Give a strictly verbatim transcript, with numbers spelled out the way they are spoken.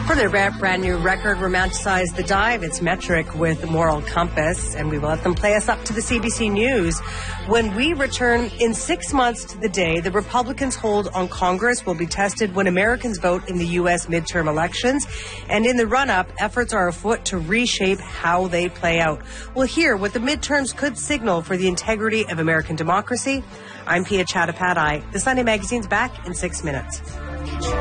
For their brand new record, Romanticize the Dive, it's Metric with Moral Compass, and we will let them play us up to the C B C News. When we return in six months to the day, the Republicans' hold on Congress will be tested when Americans vote in the U S midterm elections. And in the run-up, efforts are afoot to reshape how they play out. We'll hear what the midterms could signal for the integrity of American democracy. I'm Pia Chattopadhyay. The Sunday Magazine's back in six minutes.